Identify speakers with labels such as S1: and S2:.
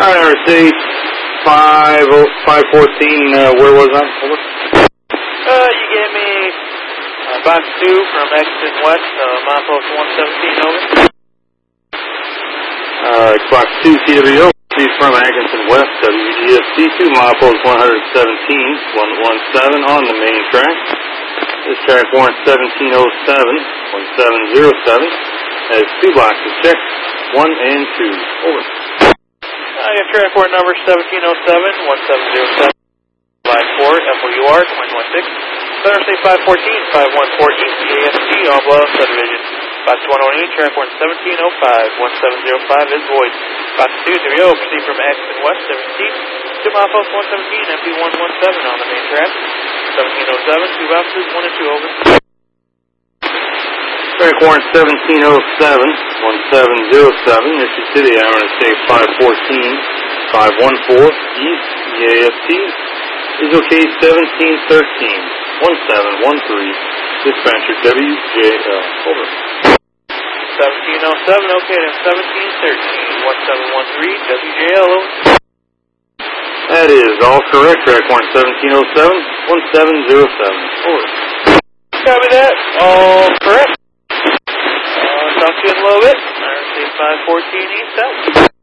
S1: Alright, RC 514, where was I? Over.
S2: You gave me box 2 from Exton West, milepost 117, over.
S1: Box 2 TWO, from Atkinson West, WGSD 2, milepost 117 on the main track. This track warrant 1707, 1707, has 2 boxes checked, 1 and 2, over.
S2: I got track warrant number 1707, 1707, line 4, FOUR, 2016. Thursday 514, 514 East, AST, all below subdivision. Box 118, track warrant 1705, 1705 is void. Box 2, 3-0, proceed from Exton West, 17, to milepost 117, MP117 on the main track. 1707, 2 boxes, 1 and 2, over.
S1: Track warrant 1707, 1707, issued to the State 514, 514 East, EAST, is okay 1713, 1713, dispatcher WJL, over.
S2: 1707, okay, then 1713, 1713, WJL, over.
S1: That is all correct, track warrant 1707, 1707, over.
S2: Copy that, all correct. Talk to you in a little bit. RC 514 East out.